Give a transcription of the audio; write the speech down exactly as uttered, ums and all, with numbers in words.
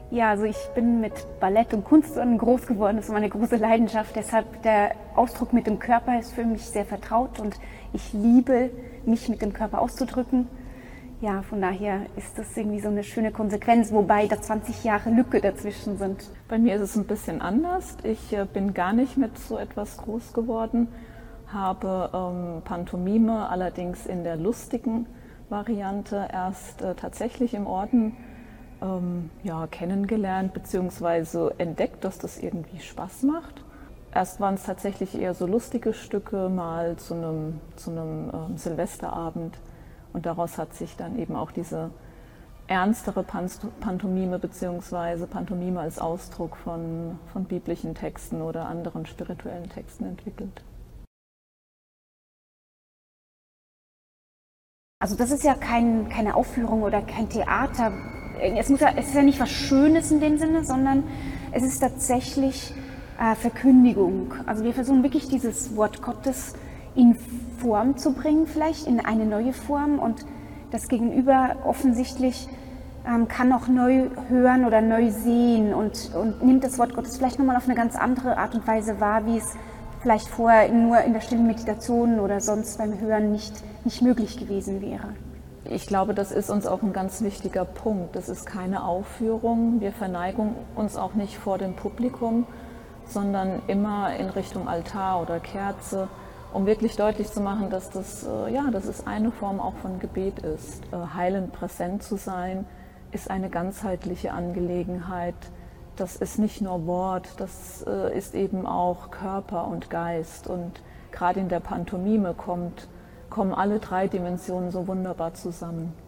Ja, also ich bin mit Ballett und Kunst groß geworden, das ist meine große Leidenschaft. Deshalb der Ausdruck mit dem Körper ist für mich sehr vertraut und ich liebe, mich mit dem Körper auszudrücken. Ja, von daher ist das irgendwie so eine schöne Konsequenz, wobei da zwanzig Jahre Lücke dazwischen sind. Bei mir ist es ein bisschen anders. Ich äh, bin gar nicht mit so etwas groß geworden, habe ähm, Pantomime allerdings in der lustigen Variante erst äh, tatsächlich im Orden ähm, ja, kennengelernt bzw. entdeckt, dass das irgendwie Spaß macht. Erst waren es tatsächlich eher so lustige Stücke, mal zu einem, zu einem ähm, Silvesterabend. Und daraus hat sich dann eben auch diese ernstere Pantomime bzw. Pantomime als Ausdruck von, von biblischen Texten oder anderen spirituellen Texten entwickelt. Also das ist ja kein, keine Aufführung oder kein Theater. Es, muss ja, es ist ja nicht was Schönes in dem Sinne, sondern es ist tatsächlich äh, Verkündigung. Also wir versuchen wirklich dieses Wort Gottes in Form zu bringen, vielleicht in eine neue Form, und das Gegenüber offensichtlich ähm, kann auch neu hören oder neu sehen und, und nimmt das Wort Gottes vielleicht nochmal auf eine ganz andere Art und Weise wahr, wie es vielleicht vorher nur in der stillen Meditation oder sonst beim Hören nicht, nicht möglich gewesen wäre. Ich glaube, das ist uns auch ein ganz wichtiger Punkt. Das ist keine Aufführung. Wir verneigen uns auch nicht vor dem Publikum, sondern immer in Richtung Altar oder Kerze, um wirklich deutlich zu machen, dass das, ja, dass es eine Form auch von Gebet ist. Heilend präsent zu sein, ist eine ganzheitliche Angelegenheit. Das ist nicht nur Wort, das ist eben auch Körper und Geist. Und gerade in der Pantomime kommt, kommen alle drei Dimensionen so wunderbar zusammen.